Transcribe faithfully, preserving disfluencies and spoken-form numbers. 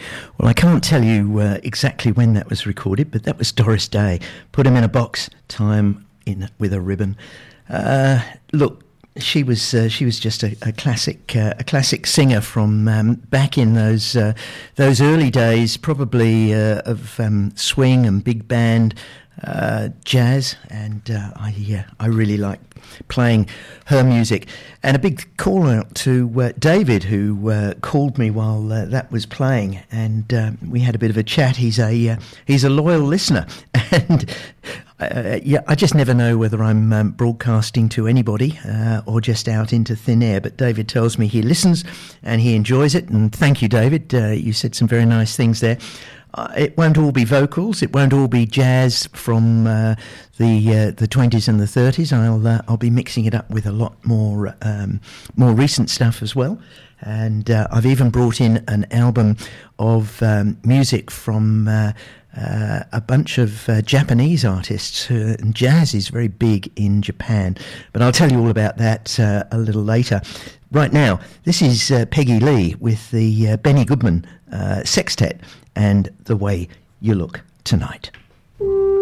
Well, I can't tell you uh, exactly when that was recorded, but that was Doris Day. Put him in a box, tie him in with a ribbon. Uh, look, she was uh, she was just a, a classic uh, a classic singer from um, back in those uh, those early days, probably uh, of um, swing and big band. Uh, jazz, and uh, I uh, I really like playing her music. And a big call out to uh, David, who uh, called me while uh, that was playing, and uh, we had a bit of a chat. He's a uh, he's a loyal listener, and uh, yeah, I just never know whether I'm um, broadcasting to anybody uh, or just out into thin air. But David tells me he listens and he enjoys it, and thank you, David. Uh, you said some very nice things there. Uh, it won't all be vocals. It won't all be jazz from uh, the uh, the twenties and the thirties. I'll uh, I'll be mixing it up with a lot more um, more recent stuff as well. And uh, I've even brought in an album of um, music from uh, uh, a bunch of uh, Japanese artists. Uh, and jazz is very big in Japan. But I'll tell you all about that uh, a little later. Right now, this is uh, Peggy Lee with the uh, Benny Goodman uh, Sextet and The Way You Look Tonight.